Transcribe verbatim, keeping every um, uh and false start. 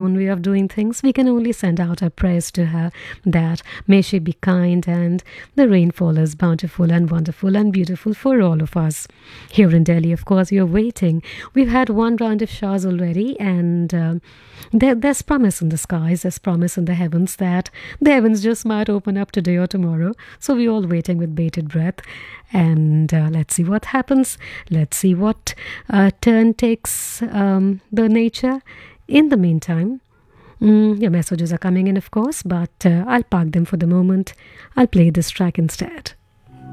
own way of doing things. We can only send out our prayers to her that may she be kind and the rainfall is bountiful and wonderful and beautiful for all of us. Here in Delhi, of course, we are waiting. We've had one round of showers already, and um, there, there's promise in the skies, there's promise in the heavens that the heavens just might open up today or tomorrow. So we're all waiting with bated breath, and uh, let's see what happens. Let's see what uh, turn takes um, the nature. In the meantime, mm, your messages are coming in, of course, but uh, I'll park them for the moment. I'll play this track instead.